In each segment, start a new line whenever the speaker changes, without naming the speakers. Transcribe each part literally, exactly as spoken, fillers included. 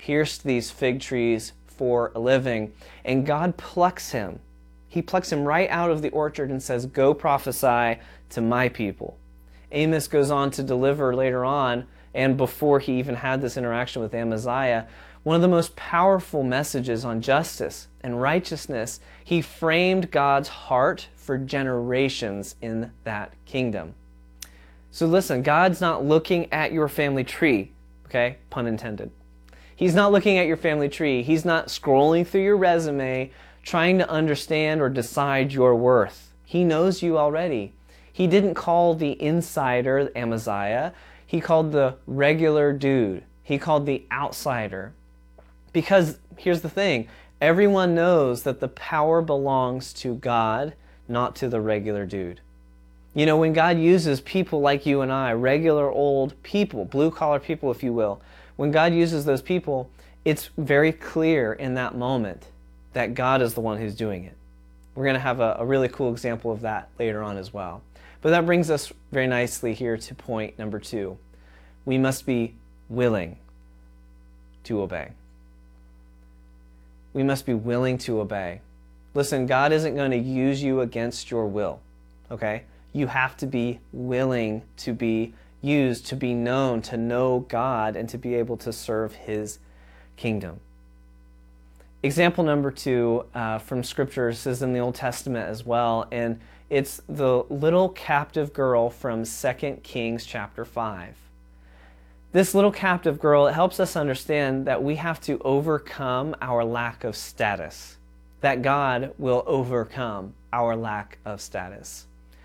pierced these fig trees for a living. And God plucks him. He plucks him right out of the orchard and says, go prophesy to my people. Amos goes on to deliver later on, and before he even had this interaction with Amaziah, one of the most powerful messages on justice and righteousness. He framed God's heart for generations in that kingdom. So listen, God's not looking at your family tree, okay? Pun intended. He's not looking at your family tree. He's not scrolling through your resume, trying to understand or decide your worth. He knows you already. He didn't call the insider Amaziah. He called the regular dude. He called the outsider. Because here's the thing, everyone knows that the power belongs to God, not to the regular dude. You know, when God uses people like you and I, regular old people, blue-collar people, if you will, when God uses those people, it's very clear in that moment that God is the one who's doing it. We're going to have a, a really cool example of that later on as well. But that brings us very nicely here to point number two. We must be willing to obey. We must be willing to obey. Listen, God isn't going to use you against your will, okay? You have to be willing to be used, to be known, to know God, and to be able to serve His kingdom. Example number two uh, from Scriptures is in the Old Testament as well, and it's the little captive girl from Second Kings chapter five. This little captive girl, it helps us understand that we have to overcome our lack of status, that God will overcome our lack of status.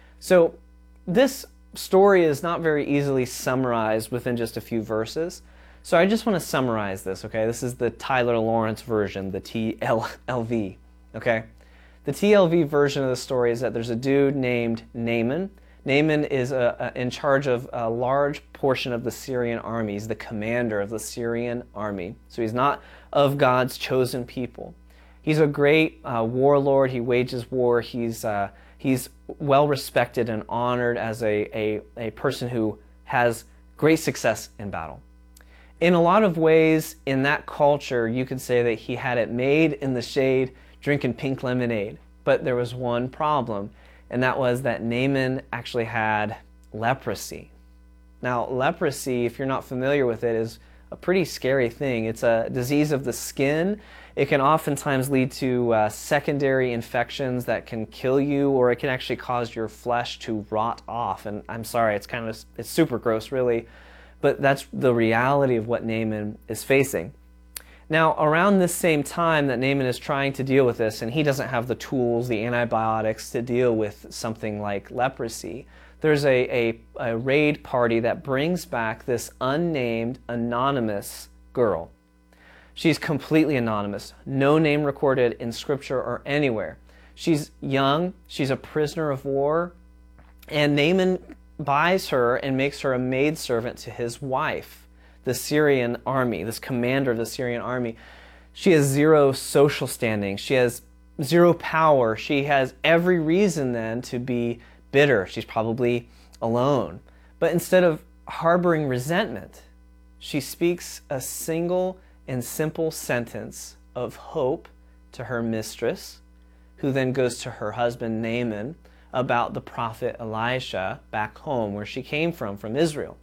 So this story is not very easily summarized within just a few verses. So I just want to summarize this, okay? This is the Tyler Lawrence version, the T L V, okay? The T L V version of the story is that there's a dude named Naaman. Naaman is a, a, in charge of a large portion of the Syrian army. He's the commander of the Syrian army. So he's not of God's chosen people. He's a great uh, warlord. He wages war. He's uh, he's well respected and honored as a, a, a person who has great success in battle. In a lot of ways, in that culture, you could say that he had it made in the shade, drinking pink lemonade. But there was one problem, and that was that Naaman actually had leprosy. Now, leprosy, if you're not familiar with it, is a pretty scary thing. It's a disease of the skin. It can oftentimes lead to uh, secondary infections that can kill you, or it can actually cause your flesh to rot off. And I'm sorry, it's kind of, it's super gross, really. But that's the reality of what Naaman is facing. Now, around this same time that Naaman is trying to deal with this, and he doesn't have the tools, the antibiotics to deal with something like leprosy, there's a, a, a raid party that brings back this unnamed, anonymous girl. She's completely anonymous, no name recorded in Scripture or anywhere. She's young, she's a prisoner of war, and Naaman buys her and makes her a maidservant to his wife, the Syrian army, this commander of the Syrian army. She has zero social standing. She has zero power. She has every reason then to be bitter. She's probably alone. But instead of harboring resentment, she speaks a single and simple sentence of hope to her mistress, who then goes to her husband Naaman about the prophet Elisha back home where she came from, from Israel.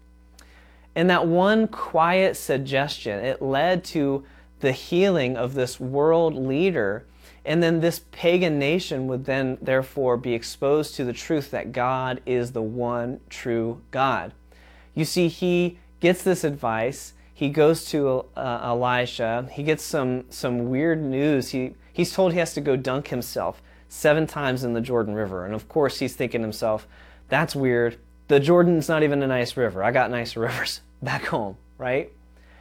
And that one quiet suggestion, it led to the healing of this world leader, and then this pagan nation would then therefore be exposed to the truth that God is the one true God. You see, he gets this advice, he goes to uh, Elisha, he gets some, some weird news. He, he's told he has to go dunk himself seven times in the Jordan River. And of course he's thinking to himself, that's weird. The Jordan's not even a nice river. I got nicer rivers back home, right?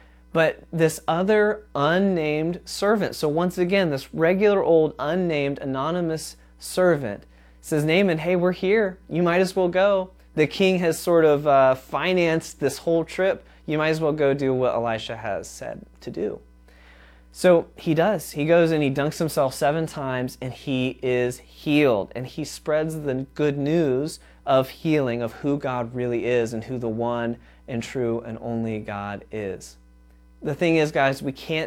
But this other unnamed servant, so once again, this regular old unnamed anonymous servant says, Naaman, hey, we're here. You might as well go. The king has sort of uh, financed this whole trip. You might as well go do what Elisha has said to do. So he does. He goes and he dunks himself seven times and he is healed. And he spreads the good news of healing, of who God really is and who the one and true and only God is. The thing is, guys, we can't